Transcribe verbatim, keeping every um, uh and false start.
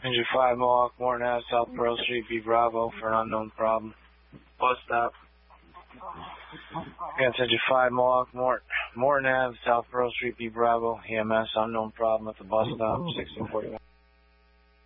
Engine five, Mohawk, Morton Ave, South Pearl Street, B Bravo for an unknown problem. Bus stop. Again, Engine five, Mohawk, Mort, Morton Ave, South Pearl Street, B Bravo, E M S, unknown problem at the bus stop, sixteen forty-one.